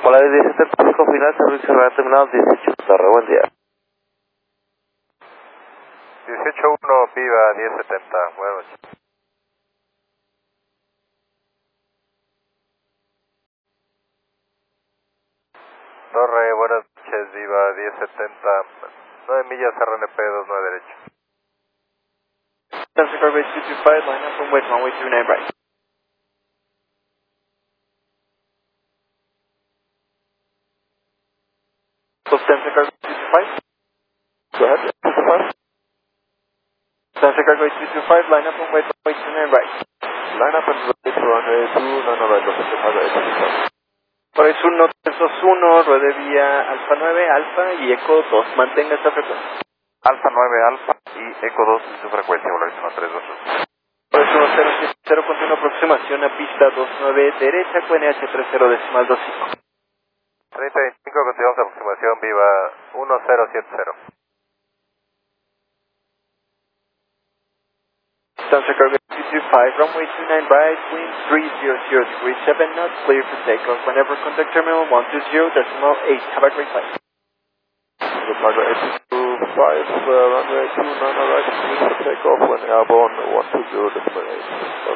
Hola, 17 público final, servicio real terminado 18. Torre, buen día. 18-1, viva 1070, buenas noches. Torre, buenas noches, viva 1070, 9 millas RNP 29 derecho. Sunset Cargo 225, line up from West runway 29 right. Sunset Cargo 225. Go ahead. 225. Sunset Cargo 225, line up from West runway 29 right. Line up and ready to runway 29 right, Sunset Cargo 225. Por el sur norte 21, ruede vía Alfa 9, Alfa y Eco 2. Mantenga esta frecuencia. Alfa 9, Alfa y Eco 2 y su frecuencia, volación 322. Por el sur 070, continua aproximación a pista 29 derecha, QNH 30 decimal 25. 3025, continuamos aproximación, viva 1070. Sunset Cargo 225, runway 29 right, wind 300 degrees 7 knots, clear for takeoff. Whenever contact terminal 120.8. Have a great flight. Sunset Cargo 825, runway 29 right, clear for takeoff when airborne 120.8.